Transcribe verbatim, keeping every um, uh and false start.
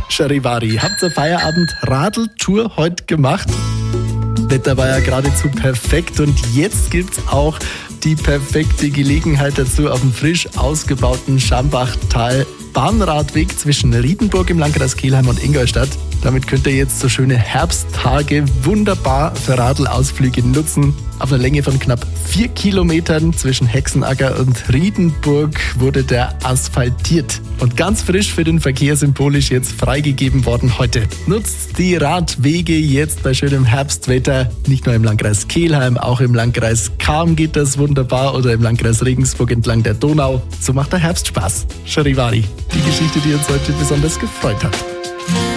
Charivari, habt ihr Feierabend Radeltour heute gemacht? Wetter war ja geradezu perfekt und jetzt gibt's auch die perfekte Gelegenheit dazu auf dem frisch ausgebauten Schambachtal Bahnradweg zwischen Riedenburg im Landkreis Kelheim und Ingolstadt. Damit könnt ihr jetzt so schöne Herbsttage wunderbar für Radelausflüge nutzen. Auf einer Länge von knapp vier Kilometern zwischen Hexenacker und Riedenburg wurde der asphaltiert. Und ganz frisch für den Verkehr symbolisch jetzt freigegeben worden heute. Nutzt die Radwege jetzt bei schönem Herbstwetter. Nicht nur im Landkreis Kelheim, auch im Landkreis Cham geht das wunderbar oder im Landkreis Regensburg entlang der Donau. So macht der Herbst Spaß. Charivari, die Geschichte, die uns heute besonders gefreut hat.